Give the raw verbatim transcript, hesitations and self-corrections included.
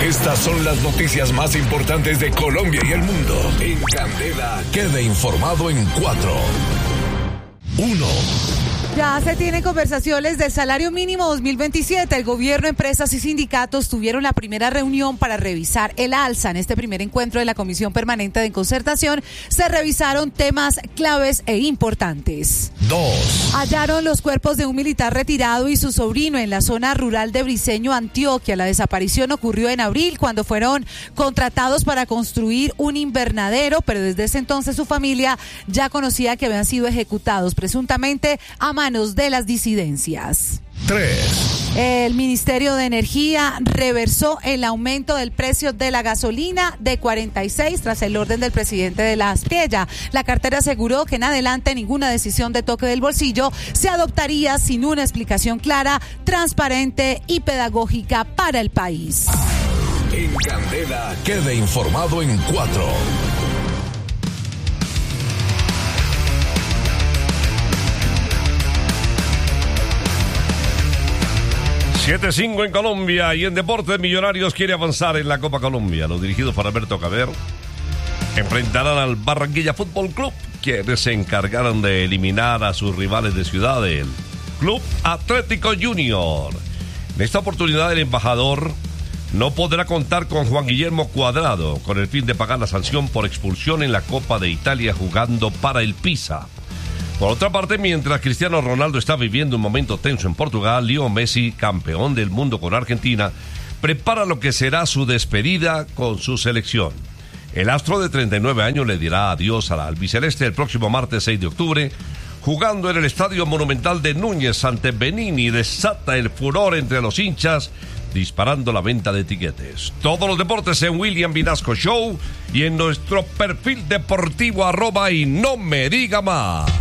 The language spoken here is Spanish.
Estas son las noticias más importantes de Colombia y el mundo. En Candela, quede informado en cuatro. uno. Ya se tienen conversaciones del salario mínimo dos mil veintisiete. El gobierno, empresas y sindicatos tuvieron la primera reunión para revisar el alza. En este primer encuentro de la Comisión Permanente de Concertación se revisaron temas claves e importantes. Dos. Hallaron los cuerpos de un militar retirado y su sobrino en la zona rural de Briceño, Antioquia. La desaparición ocurrió en abril cuando fueron contratados para construir un invernadero, pero desde ese entonces su familia ya conocía que habían sido ejecutados presuntamente a manos de las disidencias. tres. El Ministerio de Energía reversó el aumento del precio de la gasolina de cuarenta y seis tras el orden del presidente de la Aspriella. La cartera aseguró que en adelante ninguna decisión de toque del bolsillo se adoptaría sin una explicación clara, transparente y pedagógica para el país. En Candela, quede informado en cuatro. siete cinco en Colombia y en Deportes Millonarios quiere avanzar en la Copa Colombia. Los dirigidos por Alberto Caber enfrentarán al Barranquilla Fútbol Club, quienes se encargaron de eliminar a sus rivales de ciudad, el Club Atlético Junior. En esta oportunidad el embajador no podrá contar con Juan Guillermo Cuadrado con el fin de pagar la sanción por expulsión en la Copa de Italia jugando para el Pisa. Por otra parte, mientras Cristiano Ronaldo está viviendo un momento tenso en Portugal, Leo Messi, campeón del mundo con Argentina, prepara lo que será su despedida con su selección. El astro de treinta y nueve años le dirá adiós a la albiceleste el próximo martes seis de octubre, jugando en el Estadio Monumental de Núñez ante Benín, y desata el furor entre los hinchas, disparando la venta de tiquetes. Todos los deportes en William Vinasco Show y en nuestro perfil deportivo arroba y no me diga más.